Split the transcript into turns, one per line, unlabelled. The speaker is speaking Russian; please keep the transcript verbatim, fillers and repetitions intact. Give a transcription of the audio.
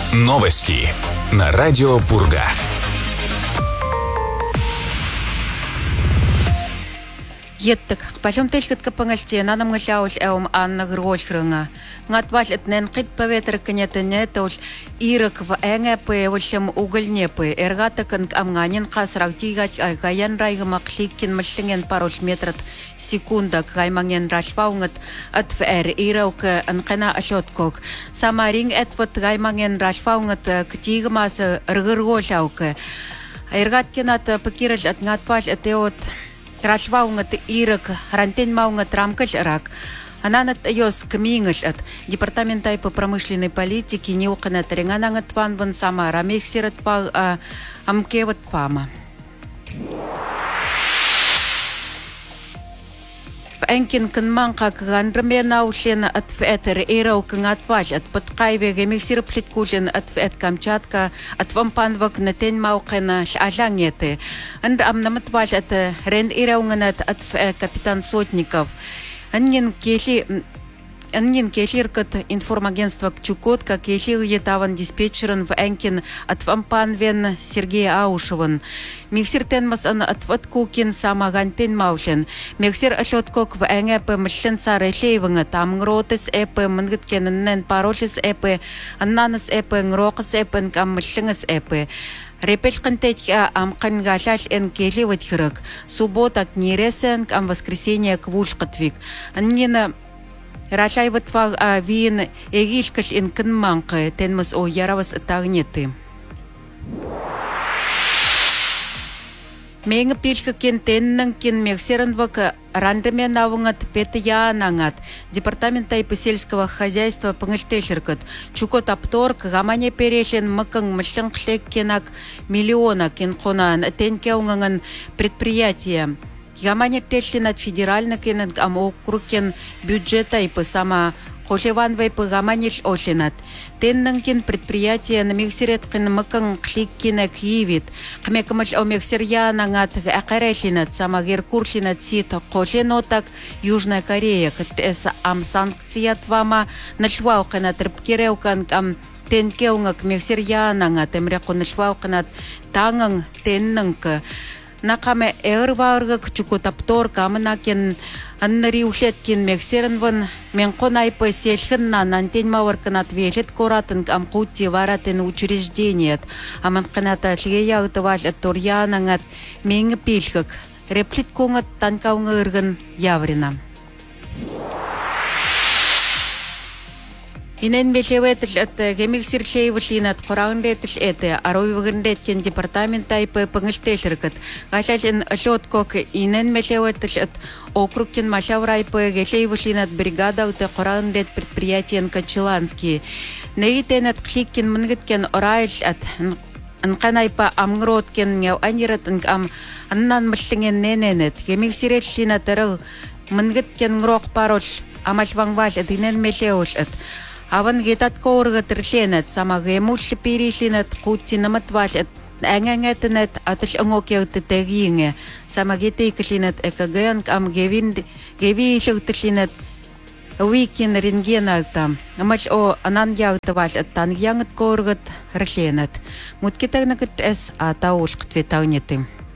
Новости на радио Пурга.
Еттик, пашамтешкет капангальте, нанам гашауш эум анна грошрынга. Ngатваш этнен кит паветр кнетене тош ирок в энгепе вошем угольнепе. Эргатакан амганин касрак тигач айгаян райга макшиккин мышшинген парош метрат секунда гайманген рашваунгат атфэр ираук анкана ашоткок. Самаринг этват гайманген рашваунгат ктигмас ргыргошаук. Эргаткинат пакираш от ngатваш этеот Рашваунгат ирок, рантень маунгат рамкаш рак. Ананат йос кмингаш от департамента по промышленной политике не уканат ренганангат ван ван сама рамексират пал амкеват фама. Энкин канман как гандрмена ушен от фетер ирау кангатваш от подкайве гемексир плиткужен от фет Камчатка от вампанвак натен маукена шажангеты. Анд амнаматваш от рен ираунгнат от капитан Сотников. Аннин кеши Аннин кеширкат информагентство Чукотка кешир етаван диспетчерен в Энкин от вампанвен Сергей Аушеван. Мексиртен мас ан от ваткукин самагантен маушен. Мексир ашоткок в Энгепе мшен сарешеванга там гротес эпе мангеткенен парошес эпе аннанас эпе грокес эпен кам мшенгес эпе. Репечкантеть амкан гашаш эн кешивать храк. Суббота к нересен кам воскресенье к вушкатвик. Аннина Рашай вот фаг а вин эгишкаш ин канманка тенмас о яравас тагнеты. Менга пишка кен теннан кен мексеран вака рандемен навунгат петя нангат департамента и сельского хозяйства пангштешеркат Чукот апторг гамане перешен макан мшанг кенак миллиона кен конан тенкеунган предприятия. Ямане тешлин от федеральных кен ам округен бюджета и по сама Хошеван вей по гаманиш ошенат. Теннан кен предприятия на мексерет кен макан кшик кенак явит. Кмекамаш о мексерья нангат акарешинат сама геркуршинат сит хошенотак Южная Корея. Кэс ам санкцият вама нашвау кенат рыбкереукан ам тенкеунгак мексерья нангат эмреконашвау кенат танган теннанка. Накаме эрварга Чукотаптор каманакен аннариушеткин мексеренван менконай посещенна нантень маварканат вешет коратен амкути варатен учреждениет аманканата шея утваш аторьянангат менг пишкак реплитконгат танкаунгырган яврина. Инен бешеветш от гемиксиршейвшин от корангдетш эте аровигрндеткен департамента и пангштешеркат. Гашашен шоткок инен бешеветш от округкен машаврай по гешейвшин от бригада от корангдет предприятиен Качеланский. Неитен от кшиккен мнгеткен орайш от анканай по амгроткен няв аниратын ам аннан мшлинген нененет. Гемиксиршин от рыл мнгеткен грок парош амашвангваш от инен бешеуш от Аван гетат коорга трешенет сама гемуш пиришинет кутинамат вашет энгенгетнет атш ангокет тегинге сама гетейкшинет экаген ам гевин гевишутшинет уикин рентгеналтам амач о анан ягтваш тан янгт кооргат решенет муткетагнакт эс атауш ктветагнеты.